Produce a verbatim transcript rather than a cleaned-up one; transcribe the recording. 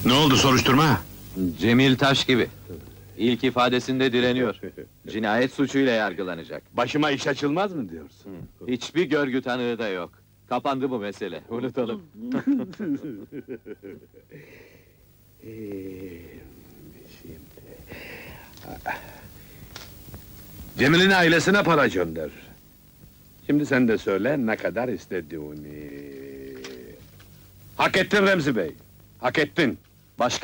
Ne oldu soruşturma? Cemil Taş gibi. İlk ifadesinde direniyor. Cinayet suçuyla yargılanacak. Başıma iş açılmaz mı diyorsun? Hiçbir görgü tanığı da yok. Kapandı bu mesele, unutalım. Ee, şimdi... Cemil'in ailesine para gönder. Şimdi sen de söyle ne kadar istediğini. Hak ettin Remzi Bey. Hak ettin. Başka